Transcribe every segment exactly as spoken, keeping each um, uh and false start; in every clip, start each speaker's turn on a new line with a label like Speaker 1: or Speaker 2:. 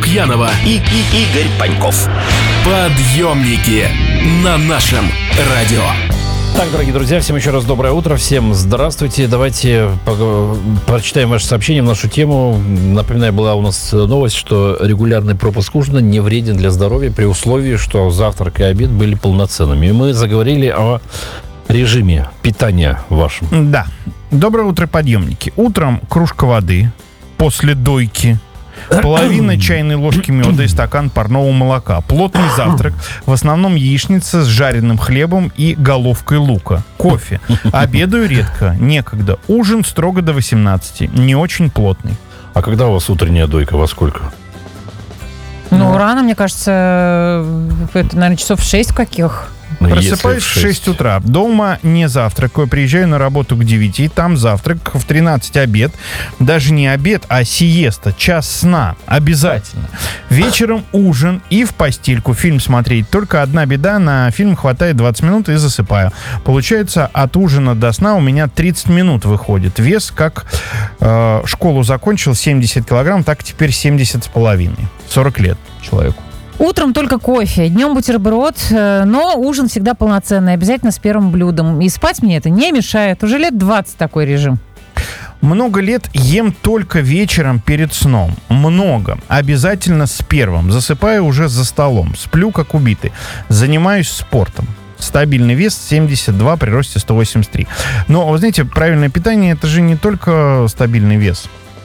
Speaker 1: Лукьянова
Speaker 2: и, и Игорь Паньков.
Speaker 1: Подъемники на нашем радио.
Speaker 3: Так, дорогие друзья, всем еще раз доброе утро, всем здравствуйте. Давайте пог- прочитаем ваше сообщение в нашу тему. Напоминаю, была у нас новость, что регулярный пропуск ужина не вреден для здоровья при условии, что завтрак и обед были полноценными. И мы заговорили о режиме питания вашем.
Speaker 4: Да. Доброе утро, подъемники. Утром кружка воды, после дойки, половина чайной ложки меда и стакан парного молока. Плотный завтрак, в основном яичница с жареным хлебом и головкой лука. Кофе. Обедаю редко, некогда. Ужин строго до восемнадцати, не очень плотный.
Speaker 3: А когда у вас утренняя дойка, во сколько?
Speaker 5: Ну, ну рано, мне кажется, это, наверное, часов в шесть каких.
Speaker 3: Ну,
Speaker 4: просыпаюсь в шесть утра. Дома не завтракаю. Приезжаю на работу к девяти. Там завтрак. В тринадцать обед. Даже не обед, а сиеста. Час сна. Обязательно. Вечером ужин и в постельку. Фильм смотреть. Только одна беда. На фильм хватает двадцать минут и засыпаю. Получается, от ужина до сна у меня тридцать минут выходит. Вес, как э, школу закончил, семьдесят килограмм, так теперь семьдесят с половиной. сорок лет человеку.
Speaker 5: Утром только кофе, днем бутерброд, но ужин всегда полноценный, обязательно с первым блюдом. И спать мне это не мешает. Уже лет двадцать такой режим.
Speaker 4: Много лет ем только вечером перед сном. Много. Обязательно с первым. Засыпаю уже за столом. Сплю как убитый. Занимаюсь спортом. Стабильный вес семьдесят два при росте сто восемьдесят три. Но, вы знаете, правильное питание — это же не только стабильный вес.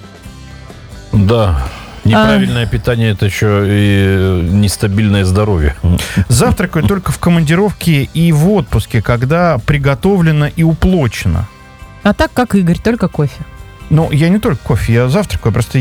Speaker 3: Да. Неправильное а... питание — это еще и нестабильное здоровье.
Speaker 4: Завтракаю только в командировке и в отпуске, когда приготовлено и уплочено.
Speaker 5: А так, как Игорь, только кофе.
Speaker 4: Ну, я не только кофе, я завтракаю, просто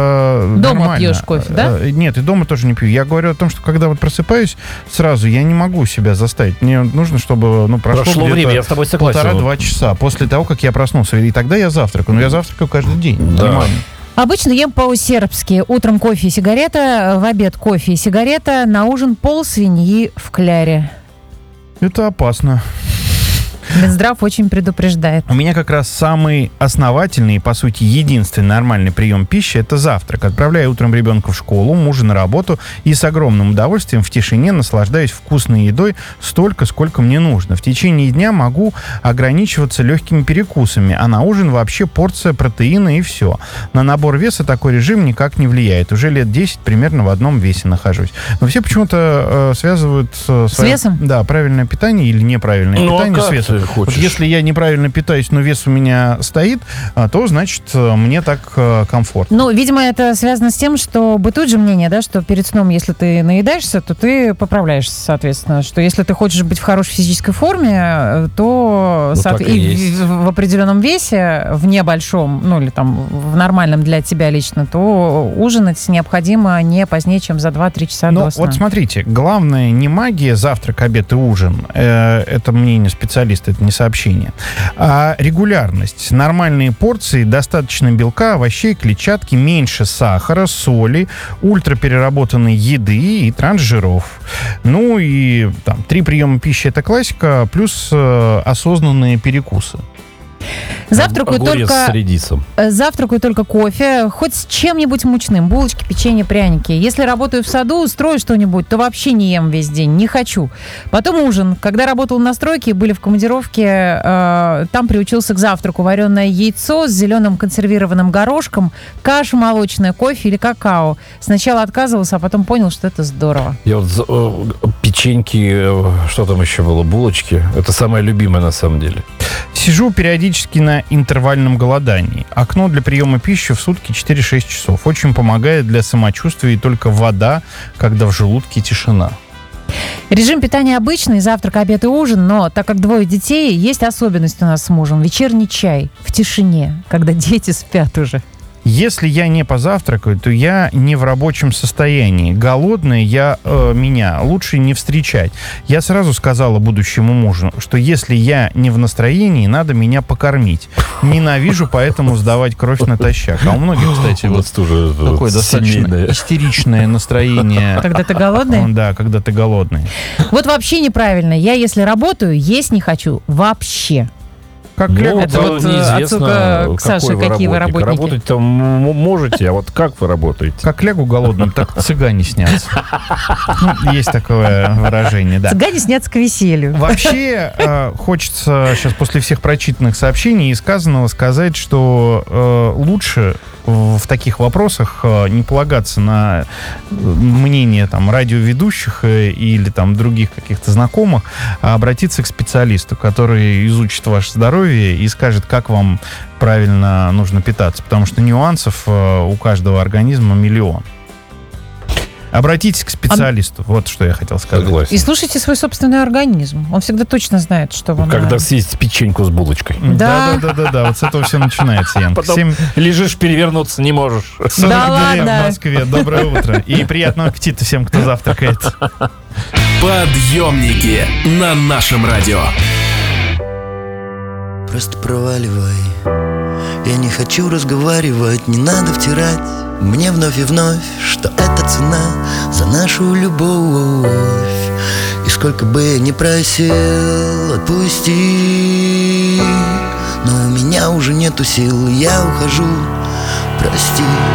Speaker 4: я
Speaker 5: дома
Speaker 4: нормально.
Speaker 5: Пьешь кофе, да?
Speaker 4: Нет, и дома тоже не пью. Я говорю о том, что когда вот просыпаюсь сразу, я не могу себя заставить. Мне нужно, чтобы ну, прошло,
Speaker 3: прошло время, я с тобой согласен.
Speaker 4: полтора-два часа после того, как я проснулся. И тогда я завтракаю. Но я завтракаю каждый день.
Speaker 3: Да.
Speaker 4: Нормально.
Speaker 5: Обычно ем по-сербски. Утром кофе и сигарета, в обед кофе и сигарета, на ужин пол свиньи в кляре.
Speaker 4: Это опасно.
Speaker 5: Минздрав очень предупреждает.
Speaker 4: У меня как раз самый основательный и, по сути, единственный нормальный прием пищи — это завтрак. Отправляю утром ребенка в школу, мужа на работу и с огромным удовольствием в тишине наслаждаюсь вкусной едой столько, сколько мне нужно. В течение дня могу ограничиваться легкими перекусами, а на ужин вообще порция протеина и все. На набор веса такой режим никак не влияет. Уже лет десять примерно в одном весе нахожусь. Но все почему-то э, связывают... Э,
Speaker 5: с свое, весом?
Speaker 4: Да, правильное питание или неправильное
Speaker 3: ну,
Speaker 4: питание
Speaker 3: а
Speaker 4: с весом. Вот если я неправильно питаюсь, но вес у меня стоит, то, значит, мне так комфортно.
Speaker 5: Ну, видимо, это связано с тем, что бытует же мнение, да, что перед сном, если ты наедаешься, то ты поправляешься, соответственно. Что если ты хочешь быть в хорошей физической форме, то
Speaker 3: ну,
Speaker 5: соот... и и в, в определенном весе, в небольшом, ну, или там в нормальном для тебя лично, то ужинать необходимо не позднее, чем за два-три часа
Speaker 4: но
Speaker 5: до сна.
Speaker 4: Вот смотрите, главное не магия завтрак, обед и ужин. Э, это мнение специалиста, это не сообщение. А регулярность. Нормальные порции, достаточно белка, овощей, клетчатки, меньше сахара, соли, ультрапереработанной еды и трансжиров. Ну и там три приема пищи — это классика, плюс э, осознанные перекусы.
Speaker 5: Завтракаю
Speaker 3: Огурец
Speaker 5: только,
Speaker 3: с редисом.
Speaker 5: завтракаю только кофе, хоть с чем-нибудь мучным. Булочки, печенье, пряники. Если работаю в саду, строю что-нибудь, то вообще не ем весь день, не хочу. Потом ужин. Когда работал на стройке, были в командировке, э, там приучился к завтраку. Вареное яйцо с зеленым консервированным горошком, каша молочная, кофе или какао. Сначала отказывался, а потом понял, что это здорово.
Speaker 3: Я вот э, печеньки, э, что там еще было, булочки. Это самое любимое на самом деле.
Speaker 4: Сижу периодически на интервальном голодании. Окно для приема пищи в сутки четыре-шесть часов. Очень помогает для самочувствия, и только вода, когда в желудке тишина.
Speaker 5: Режим питания обычный, завтрак, обед и ужин, но так как двое детей, есть особенность у нас с мужем. Вечерний чай в тишине, когда дети спят уже.
Speaker 4: Если я не позавтракаю, то я не в рабочем состоянии. Голодный я э, меня лучше не встречать. Я сразу сказала будущему мужу, что если я не в настроении, надо меня покормить. Ненавижу поэтому сдавать кровь натощак. А у многих, кстати, вот тоже такое достаточно истеричное настроение.
Speaker 5: Когда ты голодный?
Speaker 4: Да, когда ты голодный.
Speaker 5: Вот вообще неправильно. Я, если работаю, есть не хочу вообще.
Speaker 4: Как
Speaker 3: Ну,
Speaker 4: лягу,
Speaker 5: Это
Speaker 3: да,
Speaker 5: вот, э,
Speaker 3: неизвестно,
Speaker 5: отсылка к Саше,
Speaker 3: какой вы
Speaker 5: какие вы
Speaker 3: работник.
Speaker 5: работники.
Speaker 3: Работать-то м- можете, а вот как вы работаете?
Speaker 4: как лягу голодным, так цыгане снятся. Ну, есть такое выражение, да.
Speaker 5: Цыгане снятся к веселью.
Speaker 4: Вообще, э, хочется сейчас после всех прочитанных сообщений и сказанного сказать, что э, лучше в таких вопросах э, не полагаться на э, мнение там радиоведущих э, или там других каких-то знакомых, а обратиться к специалисту, который изучит ваше здоровье и скажет, как вам правильно нужно питаться, потому что нюансов э, у каждого организма миллион. Обратитесь к специалисту. Вот что я хотел сказать.
Speaker 3: Согласен.
Speaker 5: И слушайте свой собственный организм. Он всегда точно знает, что вам
Speaker 3: Когда
Speaker 5: надо.
Speaker 3: съесть печеньку с булочкой.
Speaker 5: Да.
Speaker 4: Да, да, да, да, вот с этого все начинается, Янка.
Speaker 3: Потом
Speaker 4: Семь
Speaker 3: лежишь, перевернуться не можешь.
Speaker 4: сорок
Speaker 5: Да
Speaker 4: две
Speaker 5: ладно.
Speaker 4: в Москве. Доброе утро. И приятного аппетита всем, кто завтракает.
Speaker 1: Подъемники на нашем радио.
Speaker 6: Просто проваливай. Я не хочу разговаривать, не надо втирать мне вновь и вновь, что это цена за нашу любовь. И сколько бы я ни просил, отпусти, но у меня уже нету сил, я ухожу, прости.